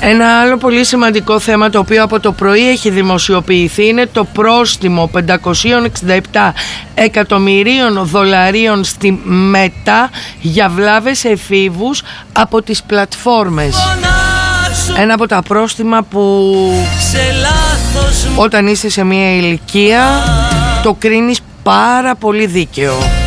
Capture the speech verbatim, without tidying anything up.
Ένα άλλο πολύ σημαντικό θέμα, το οποίο από το πρωί έχει δημοσιοποιηθεί, είναι το πρόστιμο πεντακόσια εξήντα επτά εκατομμυρίων δολαρίων στη Μέτα για βλάβες εφήβους από τις πλατφόρμες. Ένα από τα πρόστιμα που όταν είσαι σε μια ηλικία το κρίνεις πάρα πολύ δίκαιο.